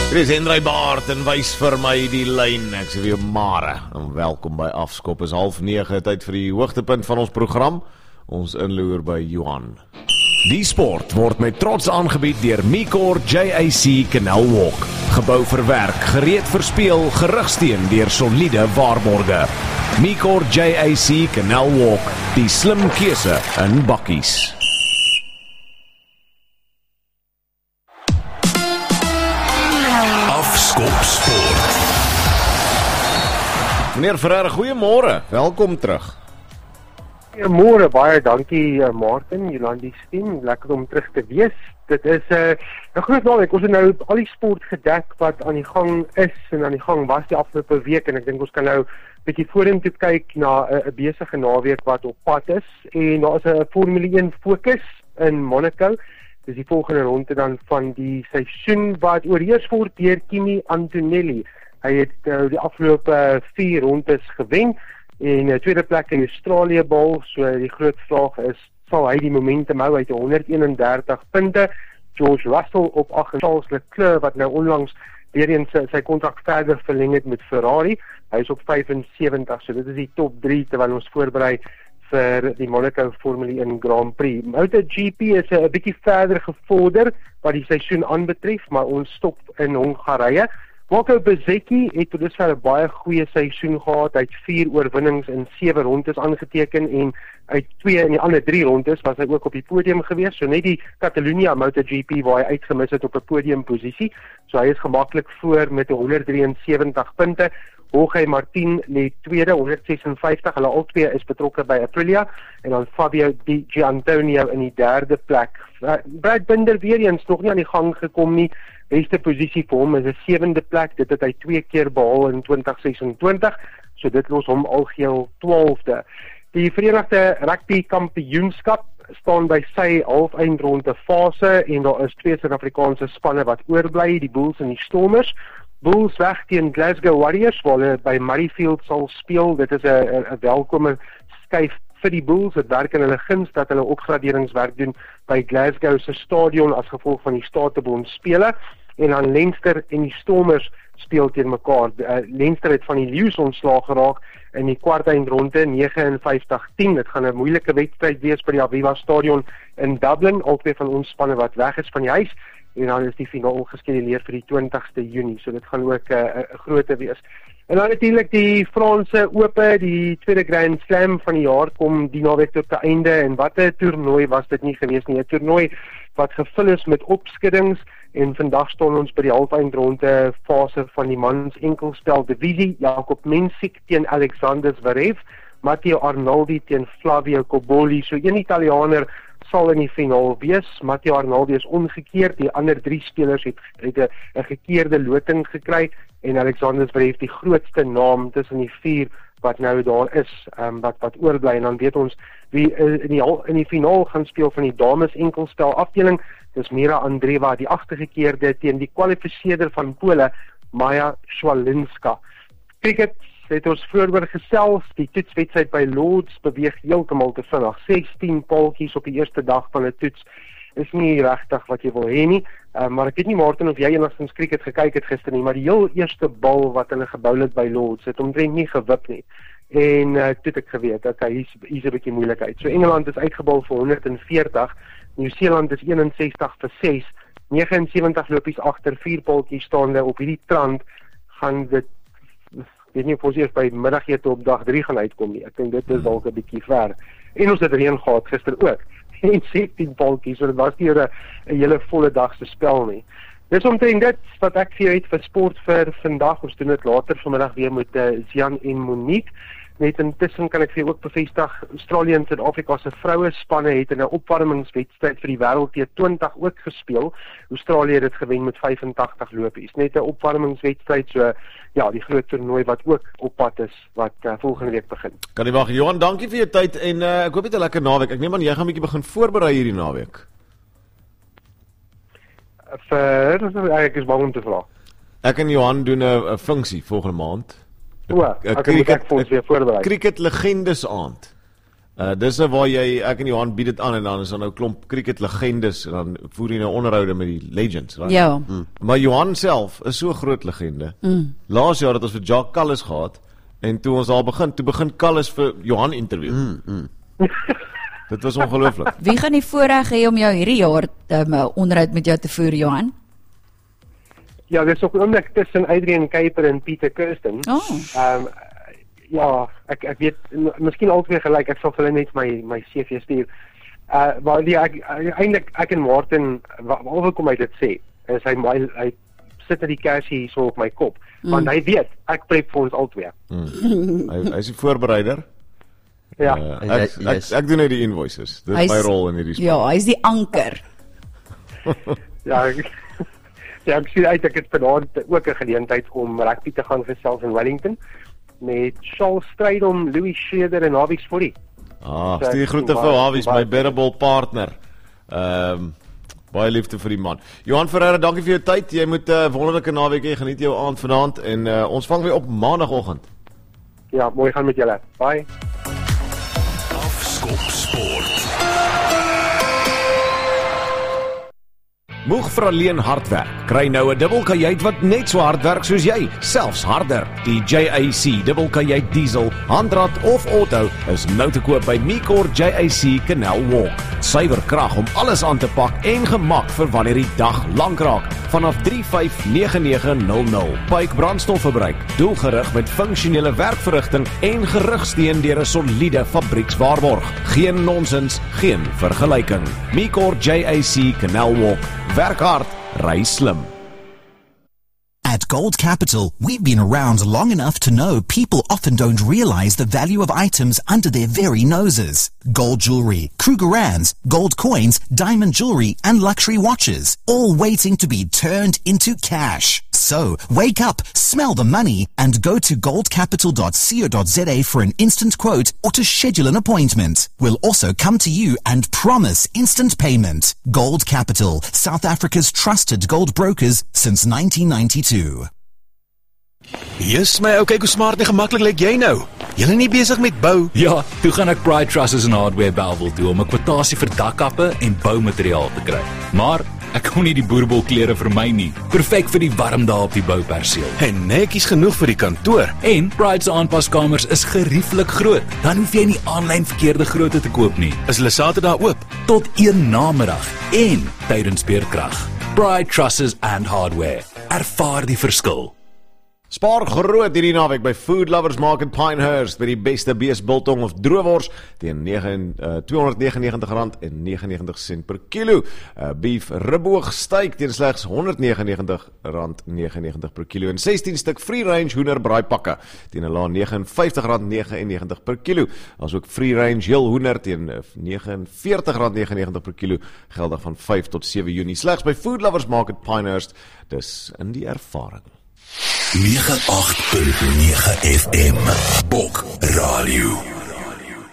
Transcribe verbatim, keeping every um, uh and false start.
Dis Henry Baart en wys vir my die lyn. Ek sê weer Mare en welkom by Afskop. Is half nege, tyd vir die hoogtepunt van ons program. Ons inloer by Johan. Die sport word met trots aangebied deur Micor J A C Canal Walk. Gebou vir werk, gereed vir speel, gerugsteen deur soliede waarborge. Micor J A C Canal Walk, die slim keuse in bakkies. Afskop Sport. Meneer Ferreira, goeiemôre. Welkom terug. Goeiemôre, baie dankie uh, Martin, Jolandi Steen, lekker om terug te wees. Dit is 'n uh, 'n groot naweek. Ons het nou al die sport gedek wat aan die gang is en aan die gang was die afgelope week en ek dink ons kan nou 'n bietjie vorentoe kyk na 'n uh, besige naweek wat op pad is. En daar is 'n Formule een fokus in Monaco. Dis die volgende ronde dan van die seisoen wat oorheers word deur Kimi Antonelli. Hy het uh, die afgelope vier rondes gewen en 'n tweede plek in Australië behaal. So die groot vraag is, sal hy die momentum hou? Hy het honderd eenendertig punte. George Russell op agt, Charles Leclerc wat nou onlangs weer eens sy, sy kontrak verder verleng het met Ferrari. Hy is op vyfensewentig. So dit is die top drie terwyl ons voorberei vir die Monaco Formule een Grand Prix. MotoGP is 'n bietjie verder gevorder wat die seisoen aanbetref, maar ons stop in Hongarye. Marco Bezzecchi het tot dusver 'n baie goeie seisoen gehad. Hy het vier oorwinnings in sewe rondes aangeteken en uit twee in die ander drie rondes was hy ook op die podium gewees. So net die Catalunya MotoGP waar hy uitgemis het op 'n podiumposisie. So hy is gemaklik voor met honderd drieënsewentig punte. Jorge Martin lê tweede, honderd sesenvyftig. Hulle albei is betrokke by Aprilia en dan Fabio Di Giannantonio in die derde plek. Uh, Brad Binder weer eens nog nie aan die gang gekom nie. Beste posisie vir hom is 'n sewende plek. Dit het hy twee keer behaal in twintig sesentwintig. So dit los hom algeheel twaalfde. Die Verenigde Rugby Kampioenskap staan by sy halfeindronde fase en daar is twee Suid-Afrikaanse spanne wat oorbly, die Bulls en die Stormers. Bulls weg teen Glasgow Warriors waar hulle by Murrayfield sal speel. Dit is 'n 'n welkome skuif vir die Bulls. Dit werk in hulle guns dat hulle opgraderingswerk doen by Glasgow se stadion as gevolg van die Statebond spele. En dan Leinster en die Stormers speel teen mekaar. Uh, Leinster het van die Lions ontslaag geraak in die kwartfinale nege en vyftig tien. Dit gaan 'n moeilike wedstryd wees by die Aviva Stadion in Dublin. Albei van ons spanne wat weg is van die huis. En dan is die finaal geskeduleer vir die twintigste Junie. So dit gaan ook 'n uh, groote wees. En dan natuurlik die Franse Ope, die tweede Grand Slam van die jaar kom die naweek tot 'n einde. En wat 'n toernooi was dit nie gewees nie. 'n Toernooi wat gevul is met opskuddings. En vandag staan ons by die halfeindronde fase van die mans enkelspel divisie. Jakob Mensik teen Alexander Zverev, Matteo Arnaldi teen Flavio Cobolli. So een Italianer sal in die finaal wees. Matteo Arnaldi is omgekeerd. Die ander drie spelers het, het 'n 'n gekeerde loting gekry en Alexander Zverev die grootste naam tussen die vier wat nou daar is, um, wat wat oorbly. En dan weet ons wie uh, in die in die finaal gaan speel van die dames enkelspel afdeling. Dis Mira Andreeva, die agtergekeerde teen die kwalifiseerder van Pole, Maja Swalinska. Cricket het ons vroeër gesels, die toetswedstryd by Lords beweeg heeltemal te vinnig. sestien paaltjies op die eerste dag van 'n toets is nie regtig wat jy wil hê nie. Uh, maar ek weet nie Martin of jy enigstens cricket gekyk het gister nie, maar die heel eerste bal wat hulle gebou het by Lords het omtrent nie gewip nie. En uh, toe het ek geweet, okay, hier's hier's 'n bietjie moeilikheid. So Engeland is uitgebal vir honderd en veertig, Nieu-Seeland is eenensestig vir ses, nege en sewentig lopies agter, vier paaltjies staande op hierdie trant, gaan dit, ek weet nie of ons eers by middagete op dag drie gaan uitkom nie. Ek dink dit is dalk 'n bietjie ver. En ons het reën gehad gister ook. En sestien paaltjies, so dit was nie 'n 'n hele volle dag se spel nie. Dis omtrent dit wat ek vir jou het vir sport vir vandag. Ons doen dit later vanmiddag weer met uh, Zian en Monique. Net intussen kan ek vir jou ook bevestig, Australië en Suid-Afrika se vroue spanne het in 'n opwarmingswedstryd vir die wêreld T twintig ook gespeel. Australië het dit gewen met vyfentagtig lopies. Net 'n opwarmingswedstryd, so ja, die groot toernooi wat ook op pad is wat uh, volgende week begin. Kan nie wag. Johan, dankie vir jou tyd en uh, ek hoop jy het 'n lekker naweek. Ek neem aan jy gaan 'n bietjie begin voorberei hierdie naweek. Vir ek is bang om te vra. Ek en Johan doen 'n funksie volgende maand. O, ek moet ek vir ons weer voorberei. Cricket legendes aand. Uh, dis nou waar jy, ek en Johan bied dit aan en dan is dan nou klomp cricket legendes en dan voer jy nou onderhoude met die legends, right? Ja. Mm. Maar Johan self is so 'n groot legende. Mm. Laas jaar het ons vir Jacques Kallis gehad en toe ons daar begin, toe begin Kallis vir Johan interview. Mm, mm. Dit was ongelooflik. Wie gaan die voorreg hê om jou hierdie jaar um, onderhoud met jou te voer, Johan? Ja, dis ook 'n oomblik tussen Adrian Kuiper en Pieter Kirsten. Oh. Um, ja, ek ek weet m- miskien albei gelyk, ek sal vir hulle net my my C V stuur. Uh maar die ek eintlik ek en Martin wa- waaroor kom hy dit sê? Is hy hy, hy sit net die cash hier so op my kop. Mm. Want hy weet ek prep vir ons albei. Mm. hy, hy is die voorbereider. Ja. Uh, En ek, jy- ek, jy's- ek doen nou die invoices. Dit is Hy's- my rol in hierdie spel. Ja, hy is die anker. Ja, ek, ja, ek sien uit ek het vanaand ook 'n geleentheid om rugby te gaan gesels in Wellington met Charles Strydom, Louis Schreder en Hawies Fourie. Ah, So, stuur groete baie- vir Hawies, my baie- beddable partner. Ehm um, baie liefde vir die man. Johan Ferreira, dankie vir jou tyd. Jy moet 'n uh, wonderlike naweek hê. Geniet jou aand vanaand en uh, ons vang weer op maandagooggend. Ja, mooi gaan met julle. Bye. Afskop Sport. Moeg vir alleen hard werk. Kry nou 'n dubbelkajuit wat net so hard werk soos jy, selfs harder. Die J A C dubbelkajuit diesel, handrat of auto is nou te koop by Micor J A C Canal Walk. Suiwer krag om alles aan te pak en gemak vir wanneer die dag lank raak. Vanaf drie vyf nege nege nul nul. Pyke brandstofverbruik, doelgerig met funksionele werkverrigting en gerugsteun deur 'n soliede fabriekswaarborg. Geen nonsens, geen vergelyking. Micor J A C Canal Walk. Werk hard, ry slim. At Gold Capital, we've been around long enough to know people often don't realize the value of items under their very noses. Gold jewelry, Krugerrands, gold coins, diamond jewelry, and luxury watches, all waiting to be turned into cash. So, wake up, smell the money, and go to gold capital dot co dot za for an instant quote or to schedule an appointment. We'll also come to you and promise instant payment. Gold Capital, South Africa's trusted gold brokers since nineteen ninety-two. Jesus my, ou, kyk hoe smart en gemaklik lyk jy nou. Julle nie besig met bou. Ja, toe gaan ek Pride Trusses en Hardware Bellville toe om 'n kwotasie vir dakkappe en boumateriaal te kry. Maar ek kon nie die boerbol-klere vir my nie. Perfek vir die warm dae op die bouperseel. En netjies genoeg vir die kantoor. En Pride se aanpaskamers is gerieflik groot. Dan hoef jy nie aanlyn verkeerde grootte te koop nie. Is hulle Saterdag oop? Tot een namiddag en tydens beerdkrag. Pride Trusses and Hardware. Ervaar die verskil. Spaar groot hierdie naweek by Food Lovers Market Pinehurst by die beste beesbiltong of droewors teen tweehonderdnegenennegentig rand en negenennegentig sent per kilo. Uh, beef ribboog steak teen slegs honderdnegenennegentig rand negenennegentig per kilo en sestien stuk free range hoender braaipakke teen 'n lae vyf en vyftig rand negenennegentig per kilo. As ook free range heel hoender teen negenenveertig rand negenennegentig per kilo geldig van vyf tot sewe Junie slegs by Food Lovers Market Pinehurst. Dis in die ervaring. nege agt punt nege F M Bok Radio.